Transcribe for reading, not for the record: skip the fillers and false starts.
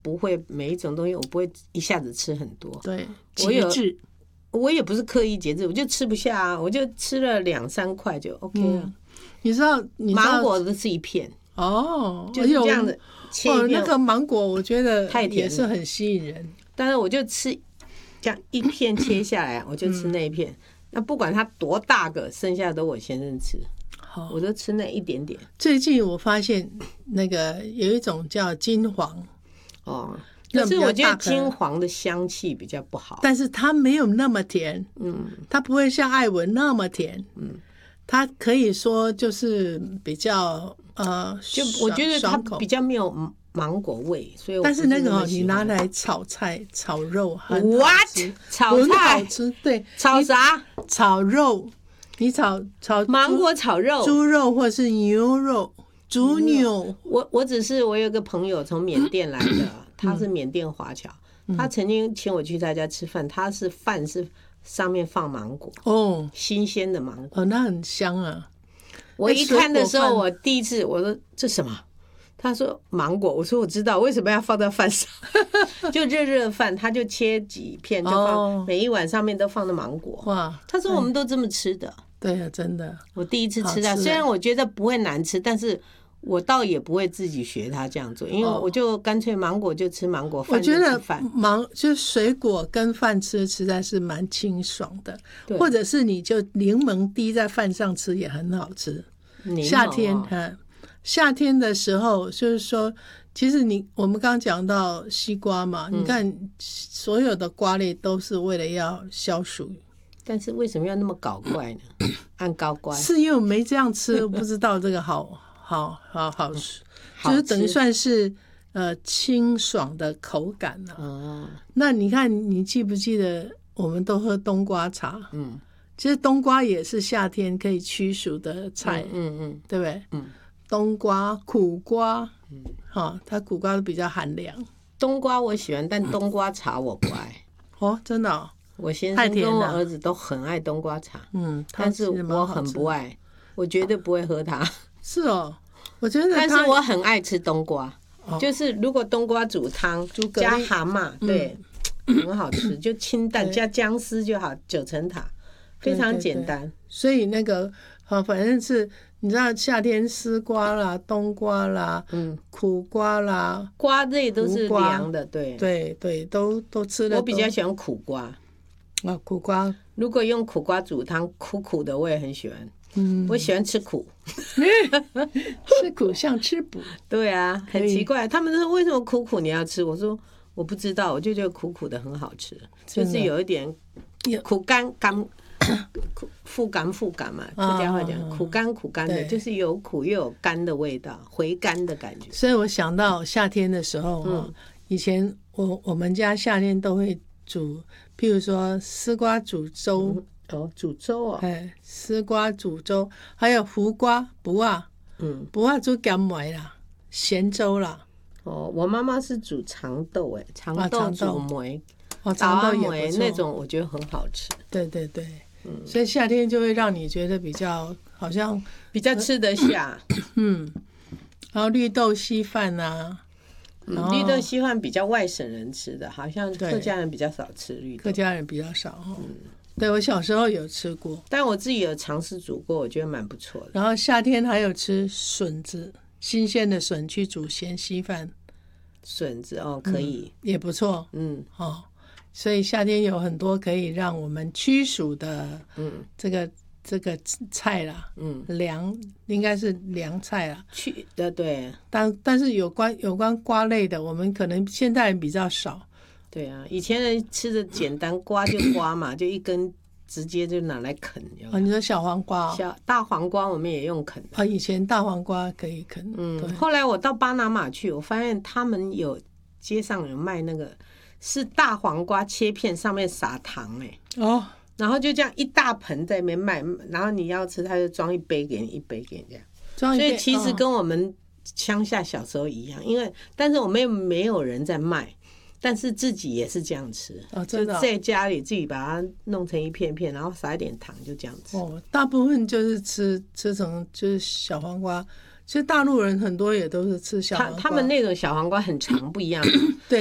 不会每一种东西我不会一下子吃很多。 对，节制。 我也不是刻意节制，我就吃不下啊，我就吃了2-3块就 OK 了。 你知道芒果都是一片哦， 就是这样子切一片。 那个芒果我觉得太甜也是很吸引人， 但是我就吃这样一片切下来，我就吃那一片。那不管它多大个，剩下的都我先生吃，我都吃那一点点。 最近我发现那个有一种叫金黄哦。可是我觉得金黄的香气比较不好， 但是它没有那么甜，它不会像爱文那么甜，它可以说就是比较就我觉得它比较没有芒果味，所以我但是那个你拿来炒菜、炒肉很好吃， 炒菜很好吃，对， 炒啥？ 炒肉，你炒芒果炒肉、 猪肉或是牛肉、猪牛。 我有个朋友从缅甸来的。他是缅甸华侨，他曾经请我去他家吃饭，他是饭是上面放芒果哦，新鲜的芒果那很香啊。 我一看的时候，我第一次我说这什么？他说芒果，我说我知道，为什么要放在饭上？就热饭，他就切几片，就放每一碗上面都放的芒果。哇，他说我们都这么吃的。 对啊，真的， 我第一次吃到，虽然我觉得不会难吃，但是。我倒也不会自己学他这样做，因为我就干脆芒果就吃芒果，饭就吃饭。 我觉得就是水果跟饭吃实在是蛮清爽的，或者是你就柠檬滴在饭上吃也很好吃。夏天的时候就是说，其实我们刚刚讲到西瓜嘛，你看所有的瓜类都是为了要消暑。 但是为什么要那么搞怪呢？按高乖是因为我没这样吃，不知道这个好吃，就是等于算是清爽的口感了。那你看，你记不记得我们都喝冬瓜茶？其实冬瓜也是夏天可以驱暑的菜，对不对？冬瓜、苦瓜，它苦瓜都比较寒凉。 冬瓜我喜欢，但冬瓜茶我不爱。 哦，真的哦？ 我先生跟我儿子都很爱冬瓜茶，但是我很不爱，我绝对不会喝它。 是哦，我觉得， 但是我很爱吃冬瓜，就是如果冬瓜煮汤加蛤蟆，对，很好吃，就清淡加姜丝就好，9层塔，非常简单。 所以那个反正是你知道夏天丝瓜啦、冬瓜啦、苦瓜啦， 瓜类都是凉的，对对对，都吃了。 我比较喜欢苦瓜苦瓜如果用苦瓜煮汤，苦苦的我也很喜欢。我喜欢吃苦， 吃苦像吃补。 对啊，很奇怪，他们说为什么苦苦你要吃？我说我不知道，我就觉得苦苦的很好吃，就是有一点苦甘复甘嘛，客家话讲苦甘的，就是有苦又有甘的味道，回甘的感觉。 所以我想到夏天的时候，以前我们家夏天都会煮，譬如说丝瓜煮粥。 煮粥哦， 丝瓜煮粥，还有胡瓜卜啊，卜啊煮咸糜啦，咸粥啦。 我妈妈是煮长豆，长豆煮糜， 长豆也不错， 那种我觉得很好吃。 对对对，所以夏天就会让你觉得比较好像比较吃得下。 然后绿豆稀饭啊， 绿豆稀饭比较外省人吃的，好像客家人比较少吃绿豆， 客家人比较少对，我小时候有吃过， 但我自己有尝试煮过，我觉得蛮不错的。 然后夏天还有吃笋子，新鲜的笋去煮咸稀饭， 笋子可以， 也不错。所以夏天有很多可以让我们驱暑的，这个菜啦，凉应该是凉菜啦， 对。 但是有关瓜类的，我们可能现在比较少。 对啊，以前人吃的简单，刮就刮嘛，就一根直接就拿来啃。 你说小黄瓜大黄瓜我们也用啃的。 以前大黄瓜可以啃。 后来我到巴拿马去，我发现他们街上有卖那个是大黄瓜切片，上面撒糖然后就这样一大盆在那边卖，然后你要吃他就装一杯给你，一杯给你这样。所以其实跟我们乡下小时候一样，但是我们没有人在卖。但是自己也是这样吃，就在家里自己把它弄成一片片，然后撒一点糖，就这样吃。 大部分就是吃成就是小黄瓜， 所以大陆人很多也都是吃小黄瓜。 他们那种小黄瓜很长，不一样。 对。